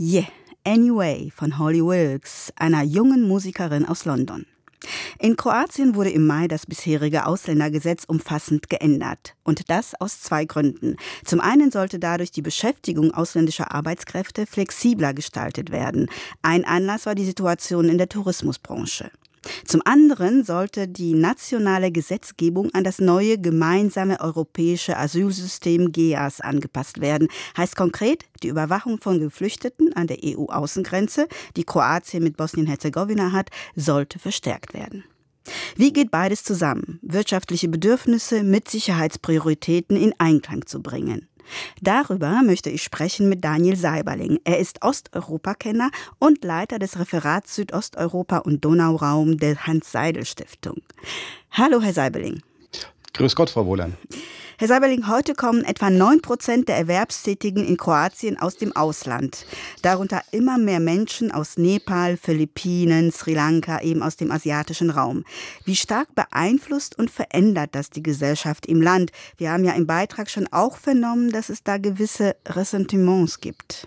Yeah, Anyway von Holly Wilkes, einer jungen Musikerin aus London. In Kroatien wurde im Mai das bisherige Ausländergesetz umfassend geändert. Und das aus 2 Gründen. Zum einen sollte dadurch die Beschäftigung ausländischer Arbeitskräfte flexibler gestaltet werden. Ein Anlass war die Situation in der Tourismusbranche. Zum anderen sollte die nationale Gesetzgebung an das neue gemeinsame europäische Asylsystem GEAS angepasst werden. Heißt konkret, die Überwachung von Geflüchteten an der EU-Außengrenze, die Kroatien mit Bosnien-Herzegowina hat, sollte verstärkt werden. Wie geht beides zusammen, wirtschaftliche Bedürfnisse mit Sicherheitsprioritäten in Einklang zu bringen? Darüber möchte ich sprechen mit Daniel Seiberling. Er ist Osteuropakenner und Leiter des Referats Südosteuropa und Donauraum der Hans-Seidel-Stiftung. Hallo, Herr Seiberling. Grüß Gott, Frau Wohlan. Herr Seiberling, heute kommen etwa 9% der Erwerbstätigen in Kroatien aus dem Ausland. Darunter immer mehr Menschen aus Nepal, Philippinen, Sri Lanka, eben aus dem asiatischen Raum. Wie stark beeinflusst und verändert das die Gesellschaft im Land? Wir haben ja im Beitrag schon auch vernommen, dass es da gewisse Ressentiments gibt.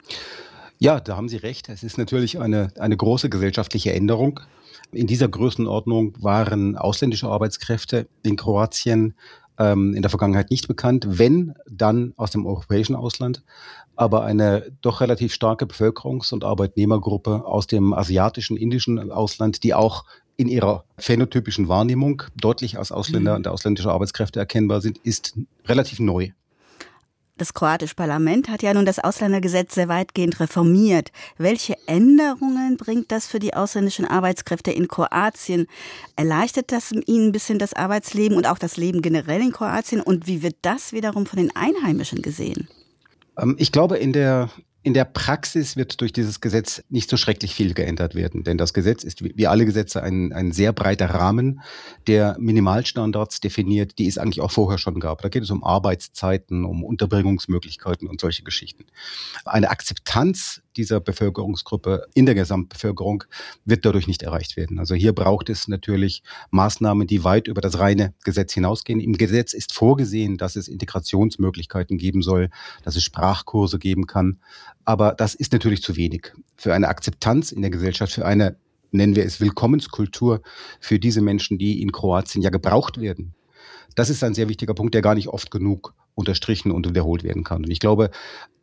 Ja, da haben Sie recht. Es ist natürlich eine große gesellschaftliche Änderung. In dieser Größenordnung waren ausländische Arbeitskräfte in Kroatien in der Vergangenheit nicht bekannt, wenn, dann aus dem europäischen Ausland, aber eine doch relativ starke Bevölkerungs- und Arbeitnehmergruppe aus dem asiatischen, indischen Ausland, die auch in ihrer phänotypischen Wahrnehmung deutlich als Ausländer und ausländische Arbeitskräfte erkennbar sind, ist relativ neu. Das kroatische Parlament hat ja nun das Ausländergesetz sehr weitgehend reformiert. Welche Änderungen bringt das für die ausländischen Arbeitskräfte in Kroatien? Erleichtert das ihnen ein bisschen das Arbeitsleben und auch das Leben generell in Kroatien? Und wie wird das wiederum von den Einheimischen gesehen? Ich glaube, in der Praxis wird durch dieses Gesetz nicht so schrecklich viel geändert werden, denn das Gesetz ist wie alle Gesetze ein sehr breiter Rahmen, der Minimalstandards definiert, die es eigentlich auch vorher schon gab. Da geht es um Arbeitszeiten, um Unterbringungsmöglichkeiten und solche Geschichten. Eine Akzeptanz dieser Bevölkerungsgruppe in der Gesamtbevölkerung wird dadurch nicht erreicht werden. Also hier braucht es natürlich Maßnahmen, die weit über das reine Gesetz hinausgehen. Im Gesetz ist vorgesehen, dass es Integrationsmöglichkeiten geben soll, dass es Sprachkurse geben kann. Aber das ist natürlich zu wenig. Für eine Akzeptanz in der Gesellschaft, für eine, nennen wir es, Willkommenskultur für diese Menschen, die in Kroatien ja gebraucht werden. Das ist ein sehr wichtiger Punkt, der gar nicht oft genug unterstrichen und wiederholt werden kann. Und ich glaube,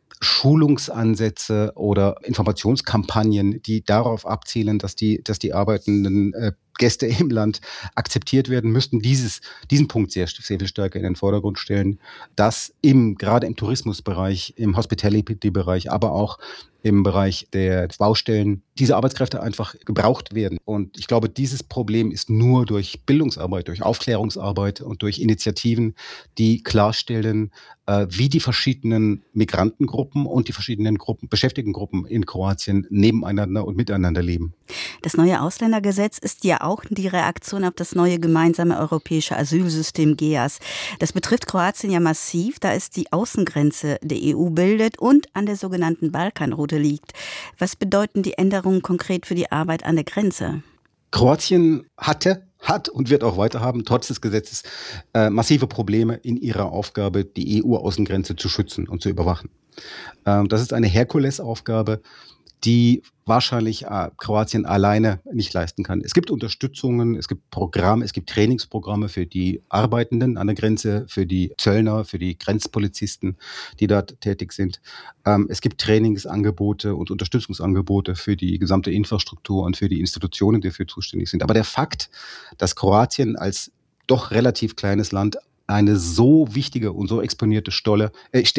Schulungsansätze oder Informationskampagnen, die darauf abzielen, dass die arbeitenden Gäste im Land akzeptiert werden, müssten diesen Punkt sehr viel stärker in den Vordergrund stellen, dass gerade im Tourismusbereich, im Hospitality-Bereich, aber auch im Bereich der Baustellen diese Arbeitskräfte einfach gebraucht werden. Und ich glaube, dieses Problem ist nur durch Bildungsarbeit, durch Aufklärungsarbeit und durch Initiativen, die klarstellen, wie die verschiedenen Migrantengruppen und die verschiedenen Beschäftigtengruppen in Kroatien nebeneinander und miteinander leben. Das neue Ausländergesetz ist ja auch die Reaktion auf das neue gemeinsame europäische Asylsystem GEAS. Das betrifft Kroatien ja massiv, da es die Außengrenze der EU bildet und an der sogenannten Balkanroute liegt. Was bedeuten die Änderungen konkret für die Arbeit an der Grenze? Kroatien hat und wird auch weiter haben, trotz des Gesetzes, massive Probleme in ihrer Aufgabe, die EU-Außengrenze zu schützen und zu überwachen. Das ist eine Herkulesaufgabe, die wahrscheinlich Kroatien alleine nicht leisten kann. Es gibt Unterstützungen, es gibt Programme, es gibt Trainingsprogramme für die Arbeitenden an der Grenze, für die Zöllner, für die Grenzpolizisten, die dort tätig sind. Es gibt Trainingsangebote und Unterstützungsangebote für die gesamte Infrastruktur und für die Institutionen, die dafür zuständig sind. Aber der Fakt, dass Kroatien als doch relativ kleines Land eine so wichtige und so exponierte Stelle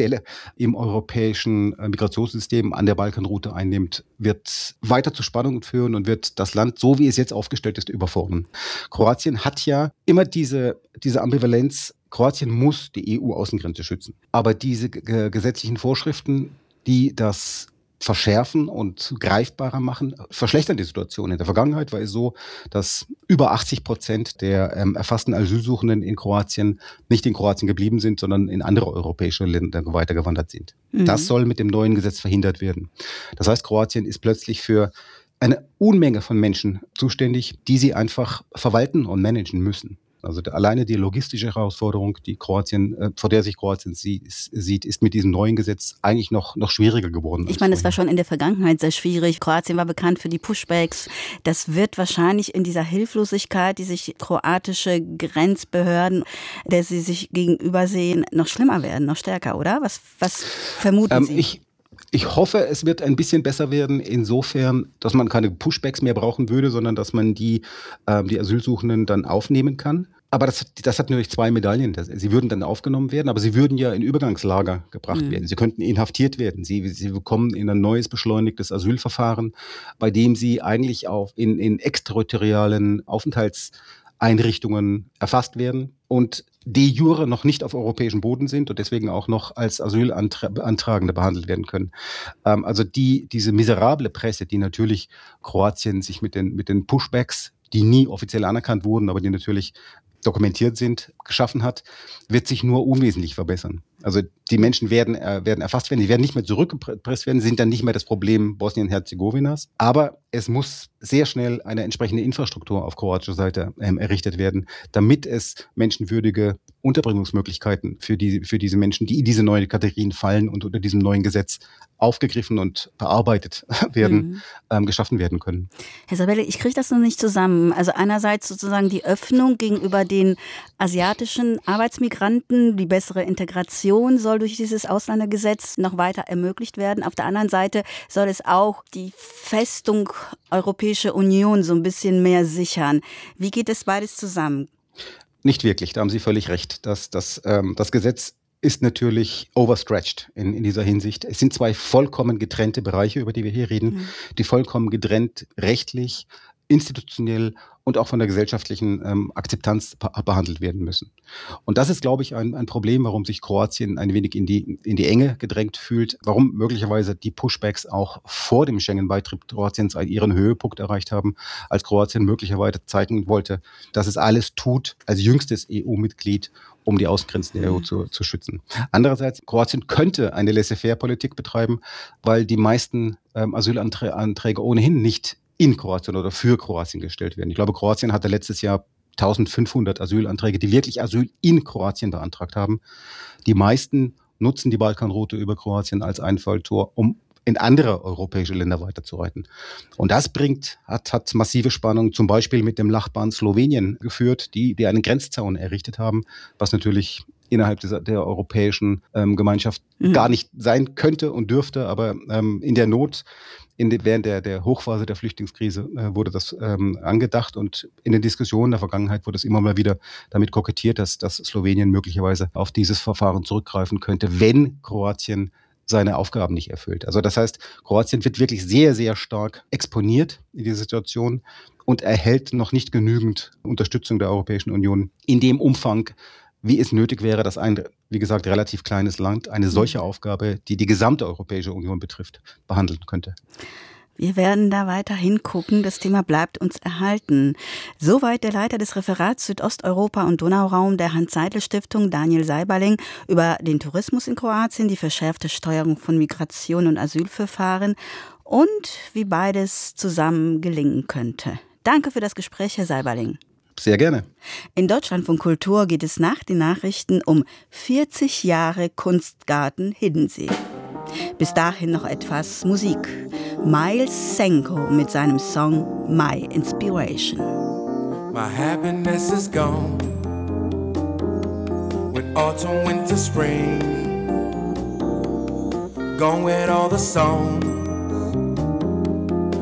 im europäischen Migrationssystem an der Balkanroute einnimmt, wird weiter zu Spannungen führen und wird das Land, so wie es jetzt aufgestellt ist, überfordern. Kroatien hat ja immer diese Ambivalenz, Kroatien muss die EU-Außengrenze schützen. Aber diese gesetzlichen Vorschriften, die das verschärfen und greifbarer machen, verschlechtern die Situation. In der Vergangenheit war es so, dass über 80% der erfassten Asylsuchenden in Kroatien nicht in Kroatien geblieben sind, sondern in andere europäische Länder weitergewandert sind. Das soll mit dem neuen Gesetz verhindert werden. Das heißt, Kroatien ist plötzlich für eine Unmenge von Menschen zuständig, die sie einfach verwalten und managen müssen. Also alleine die logistische Herausforderung, vor der sich Kroatien sieht, ist mit diesem neuen Gesetz eigentlich noch schwieriger geworden. Ich meine, es war schon in der Vergangenheit sehr schwierig. Kroatien war bekannt für die Pushbacks. Das wird wahrscheinlich in dieser Hilflosigkeit, die sich kroatische Grenzbehörden, der sie sich gegenüber sehen, noch schlimmer werden, noch stärker, oder? Was vermuten Sie? Ich hoffe, es wird ein bisschen besser werden, insofern, dass man keine Pushbacks mehr brauchen würde, sondern dass man die Asylsuchenden dann aufnehmen kann. Aber das hat natürlich zwei Medaillen. Sie würden dann aufgenommen werden, aber sie würden ja in Übergangslager gebracht werden. Sie könnten inhaftiert werden. Sie bekommen in ein neues beschleunigtes Asylverfahren, bei dem sie eigentlich auch in exterritorialen Aufenthaltseinrichtungen erfasst werden und de jure noch nicht auf europäischem Boden sind und deswegen auch noch als Asylantragende behandelt werden können. Also diese miserable Presse, die natürlich Kroatien sich mit den Pushbacks, die nie offiziell anerkannt wurden, aber die natürlich dokumentiert sind, geschaffen hat, wird sich nur unwesentlich verbessern. Also die Menschen werden erfasst werden, die werden nicht mehr zurückgepresst werden, sind dann nicht mehr das Problem Bosnien-Herzegowinas. Aber es muss sehr schnell eine entsprechende Infrastruktur auf kroatischer Seite errichtet werden, damit es menschenwürdige Unterbringungsmöglichkeiten für diese Menschen, die in diese neuen Kategorien fallen und unter diesem neuen Gesetz aufgegriffen und bearbeitet werden, geschaffen werden können. Herr Sabelli, ich kriege das noch nicht zusammen. Also einerseits sozusagen die Öffnung gegenüber den asiatischen Arbeitsmigranten, die bessere Integration soll durch dieses Ausländergesetz noch weiter ermöglicht werden. Auf der anderen Seite soll es auch die Festung Europäische Union so ein bisschen mehr sichern. Wie geht es beides zusammen? Nicht wirklich, da haben Sie völlig recht. Das Gesetz ist natürlich overstretched in dieser Hinsicht. Es sind zwei vollkommen getrennte Bereiche, über die wir hier reden, die vollkommen getrennt rechtlich, institutionell und auch von der gesellschaftlichen Akzeptanz behandelt werden müssen. Und das ist, glaube ich, ein Problem, warum sich Kroatien ein wenig in die Enge gedrängt fühlt, warum möglicherweise die Pushbacks auch vor dem Schengen-Beitritt Kroatiens ihren Höhepunkt erreicht haben, als Kroatien möglicherweise zeigen wollte, dass es alles tut, als jüngstes EU-Mitglied, um die Außengrenzen der EU zu schützen. Andererseits, Kroatien könnte eine Laissez-faire-Politik betreiben, weil die meisten Asylanträge ohnehin nicht in Kroatien oder für Kroatien gestellt werden. Ich glaube, Kroatien hatte letztes Jahr 1500 Asylanträge, die wirklich Asyl in Kroatien beantragt haben. Die meisten nutzen die Balkanroute über Kroatien als Einfalltor, um in andere europäische Länder weiterzureiten. Und das hat massive Spannungen, zum Beispiel mit dem Nachbarn Slowenien geführt, die einen Grenzzaun errichtet haben, was natürlich innerhalb der europäischen Gemeinschaft gar nicht sein könnte und dürfte, aber in der Not, während der Hochphase der Flüchtlingskrise wurde das angedacht und in den Diskussionen der Vergangenheit wurde es immer mal wieder damit kokettiert, dass Slowenien möglicherweise auf dieses Verfahren zurückgreifen könnte, wenn Kroatien seine Aufgaben nicht erfüllt. Also das heißt, Kroatien wird wirklich sehr, sehr stark exponiert in dieser Situation und erhält noch nicht genügend Unterstützung der Europäischen Union in dem Umfang, wie es nötig wäre, dass ein, wie gesagt, relativ kleines Land eine solche Aufgabe, die gesamte Europäische Union betrifft, behandeln könnte. Wir werden da weiter hingucken. Das Thema bleibt uns erhalten. Soweit der Leiter des Referats Südosteuropa und Donauraum der Hans-Seidel-Stiftung, Daniel Seiberling, über den Tourismus in Kroatien, die verschärfte Steuerung von Migration und Asylverfahren und wie beides zusammen gelingen könnte. Danke für das Gespräch, Herr Seiberling. Sehr gerne. In Deutschlandfunk Kultur geht es nach den Nachrichten um 40 Jahre Kunstgarten Hiddensee. Bis dahin noch etwas Musik. Miles Senko mit seinem Song My Inspiration. My happiness is gone with autumn, winter, spring. Gone with all the song